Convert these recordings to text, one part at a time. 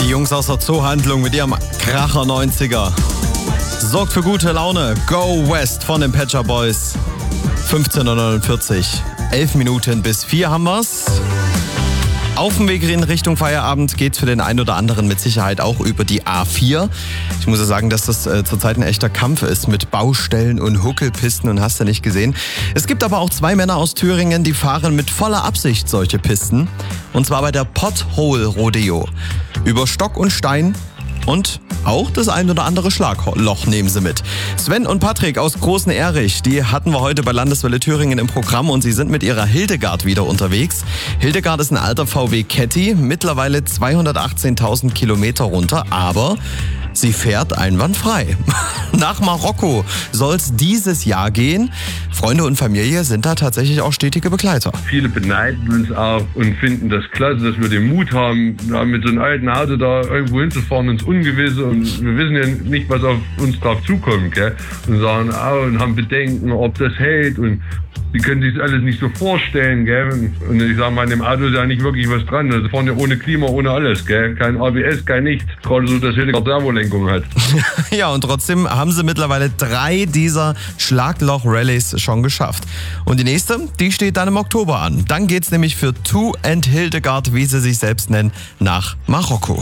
Die Jungs aus der Zoohandlung mit ihrem Kracher 90er. Sorgt für gute Laune. Go West von den Pet Shop Boys. 15:49 Uhr. 11 Minuten bis 4 haben wir's. Auf dem Weg in Richtung Feierabend geht's für den einen oder anderen mit Sicherheit auch über die A4. Ich muss ja sagen, dass das zurzeit ein echter Kampf ist mit Baustellen und Huckelpisten und hast du nicht gesehen. Es gibt aber auch 2 Männer aus Thüringen, die fahren mit voller Absicht solche Pisten. Und zwar bei der Pothole Rodeo. Über Stock und Stein und auch das ein oder andere Schlagloch nehmen sie mit. Sven und Patrick aus Großen Erich, die hatten wir heute bei Landeswelle Thüringen im Programm und sie sind mit ihrer Hildegard wieder unterwegs. Hildegard ist ein alter VW Caddy, mittlerweile 218.000 Kilometer runter, aber sie fährt einwandfrei. Nach Marokko soll es dieses Jahr gehen. Freunde und Familie sind da tatsächlich auch stetige Begleiter. Viele beneiden uns auch und finden das klasse, dass wir den Mut haben, da mit so einem alten Auto da irgendwo hinzufahren ins Ungewisse. Und wir wissen ja nicht, was auf uns drauf zukommt. Gell? Und sagen, und haben Bedenken, ob das hält. Und die können sich das alles nicht so vorstellen. Gell? Und ich sage mal, an dem Auto ist ja nicht wirklich was dran. Also fahren ja ohne Klima, ohne alles. Gell? Kein ABS, kein nichts. Gerade so, dass Hildegard Servolenkung hat. Ja, und trotzdem haben sie mittlerweile 3 dieser Schlagloch-Rallyes schon geschafft. Und die nächste, die steht dann im Oktober an. Dann geht's nämlich für Two and Hildegard, wie sie sich selbst nennen, nach Marokko.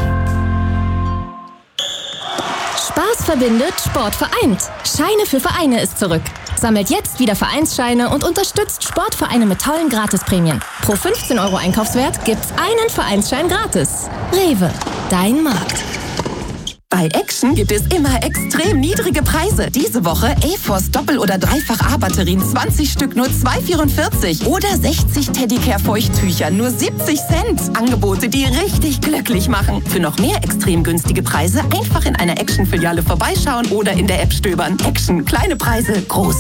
Spaß verbindet, Sport vereint. Scheine für Vereine ist zurück. Sammelt jetzt wieder Vereinsscheine und unterstützt Sportvereine mit tollen Gratisprämien. Pro 15 € Einkaufswert gibt's einen Vereinsschein gratis. Rewe, dein Markt. Bei Action gibt es immer extrem niedrige Preise. Diese Woche A-Force Doppel- oder Dreifach-A-Batterien 20 Stück nur 2,44 oder 60 Teddicare-Feuchttücher nur 70 Cent. Angebote, die richtig glücklich machen. Für noch mehr extrem günstige Preise einfach in einer Action-Filiale vorbeischauen oder in der App stöbern. Action, kleine Preise, große